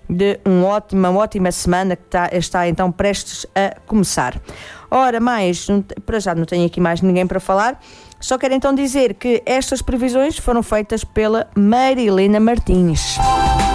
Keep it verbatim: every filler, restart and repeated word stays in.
de um ótimo, uma ótima semana que está, está então prestes a começar. Ora, mais, para já não tenho aqui mais ninguém para falar, só quero então dizer que estas previsões foram feitas pela Marilena Martins.